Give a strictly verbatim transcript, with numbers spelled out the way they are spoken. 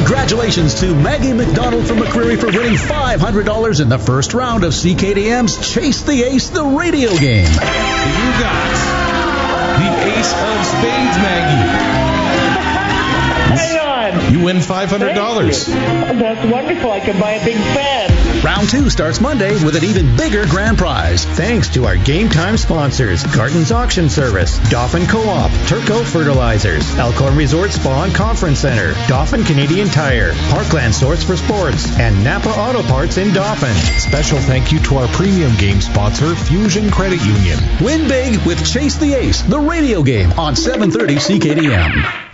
Congratulations to Maggie McDonald from McCreary for winning five hundred dollars in the first round of C K D M's Chase the Ace, the radio game. You got the Ace of Spades, Maggie. Hang on. You win five hundred dollars. That's wonderful. I can buy a big fan. Round two starts Monday with an even bigger grand prize. Thanks to our Game Time sponsors, Garton's Auction Service, Dauphin Co-op, Turco Fertilizers, Elkhorn Resort Spa and Conference Center, Dauphin Canadian Tire, Parkland Source for Sports, and Napa Auto Parts in Dauphin. Special thank you to our premium game sponsor, Fusion Credit Union. Win big with Chase the Ace, the radio game on seven thirty C K D M.